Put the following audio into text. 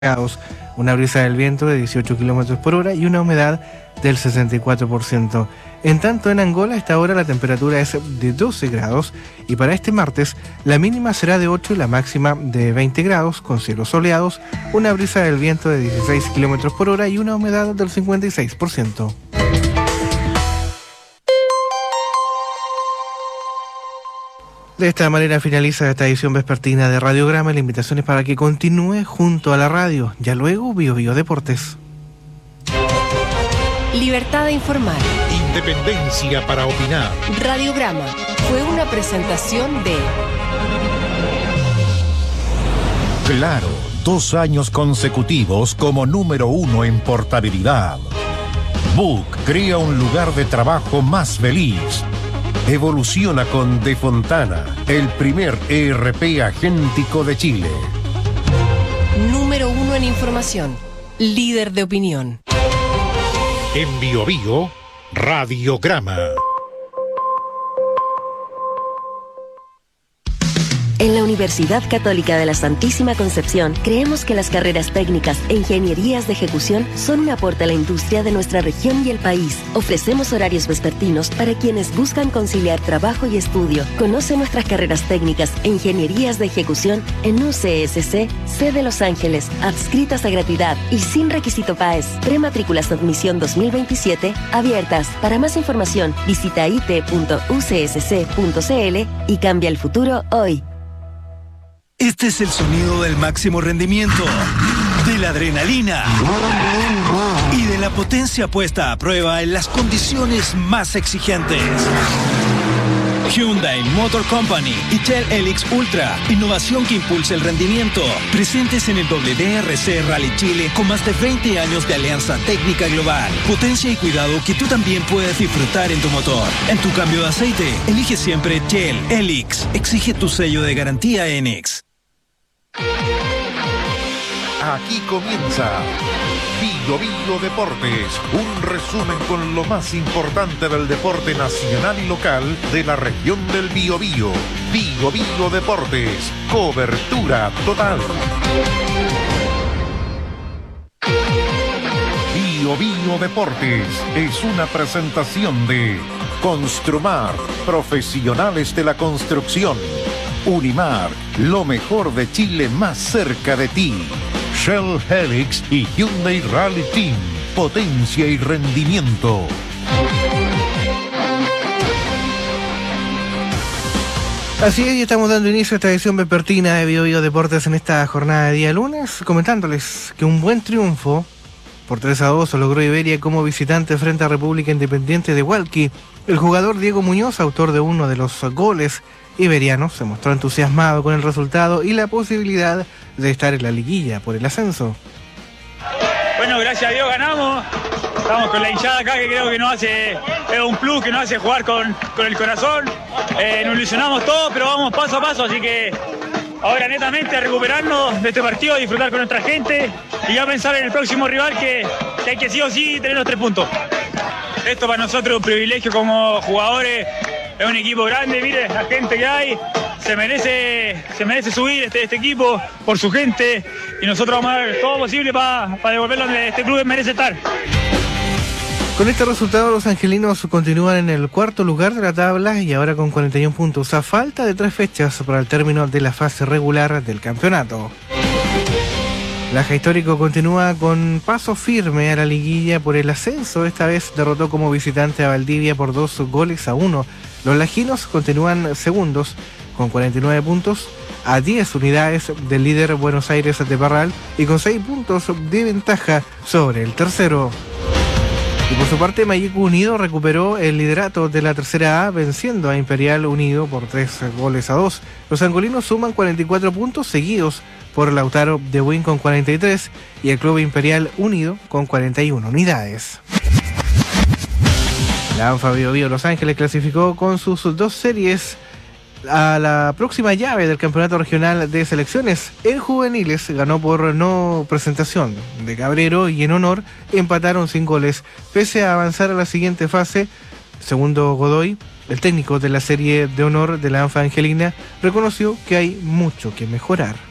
grados, una brisa del viento de 18 kilómetros por hora y una humedad del 64%. En tanto, en Angola, a esta hora la temperatura es de 12 grados y para este martes la mínima será de 8 y la máxima de 20 grados, con cielos soleados, una brisa del viento de 16 kilómetros por hora y una humedad del 56%. De esta manera finaliza esta edición vespertina de Radiograma. La invitación es para que continúe junto a la radio. Ya luego, Bio Deportes. Libertad de informar. Independencia para opinar. Radiograma fue una presentación de... Claro, 2 años consecutivos como número 1 en portabilidad. Book crea un lugar de trabajo más feliz. Evoluciona con De Fontana, el primer ERP agéntico de Chile. Número 1 en información, líder de opinión. En Bio, Radiograma. En la Universidad Católica de la Santísima Concepción, creemos que las carreras técnicas e ingenierías de ejecución son un aporte a la industria de nuestra región y el país. Ofrecemos horarios vespertinos para quienes buscan conciliar trabajo y estudio. Conoce nuestras carreras técnicas e ingenierías de ejecución en UCSC, sede Los Ángeles, adscritas a gratuidad y sin requisito PAES. Prematrículas de admisión 2027 abiertas. Para más información, visita it.ucsc.cl y cambia el futuro hoy. Este es el sonido del máximo rendimiento, de la adrenalina y de la potencia puesta a prueba en las condiciones más exigentes. Hyundai Motor Company y Shell Helix Ultra, innovación que impulsa el rendimiento. Presentes en el WRC Rally Chile con más de 20 años de alianza técnica global. Potencia y cuidado que tú también puedes disfrutar en tu motor. En tu cambio de aceite, elige siempre Shell Helix. Exige tu sello de garantía ENEX. Aquí comienza Bio Deportes, un resumen con lo más importante del deporte nacional y local de la región del Biobío. Bio Deportes, cobertura total. Bio Deportes es una presentación de Construmar, profesionales de la construcción. Unimar, lo mejor de Chile más cerca de ti. Shell Helix y Hyundai Rally Team, potencia y rendimiento. Así es, y estamos dando inicio a esta edición vespertina de Bio Deportes en esta jornada de día lunes, comentándoles que un buen triunfo por 3-2 logró Iberia como visitante frente a República Independiente de Hualqui. El jugador Diego Muñoz, autor de uno de los goles iberianos, se mostró entusiasmado con el resultado y la posibilidad de estar en la liguilla por el ascenso. Bueno, gracias a Dios ganamos. Estamos con la hinchada acá que creo que nos hace, es un plus que nos hace jugar con el corazón. Nos ilusionamos todos, pero vamos paso a paso, así que ahora netamente a recuperarnos de este partido, a disfrutar con nuestra gente y ya pensar en el próximo rival que hay que sí o sí tener los 3 puntos. Esto para nosotros es un privilegio como jugadores, es un equipo grande, mire la gente que hay, se merece subir este equipo por su gente y nosotros vamos a dar todo posible para devolverlo donde este club merece estar. Con este resultado los angelinos continúan en el 4º lugar de la tabla y ahora con 41 puntos, a falta de 3 fechas para el término de la fase regular del campeonato. Laja Histórico continúa con paso firme a la liguilla por el ascenso. Esta vez derrotó como visitante a Valdivia por 2-1. Los lajinos continúan segundos con 49 puntos, a 10 unidades del líder Buenos Aires de Parral y con 6 puntos de ventaja sobre el tercero. Y por su parte, Mayeco Unido recuperó el liderato de la tercera A venciendo a Imperial Unido por 3-2. Los angolinos suman 44 puntos seguidos por Lautaro de Win con 43 y el Club Imperial Unido con 41 unidades. La ANFA Bio Los Ángeles clasificó con sus 2 series a la próxima llave del Campeonato Regional de Selecciones. En juveniles ganó por no presentación de Cabrero y en honor empataron sin goles. Pese a avanzar a la siguiente fase, segundo Godoy, el técnico de la serie de honor de la ANFA Angelina, reconoció que hay mucho que mejorar.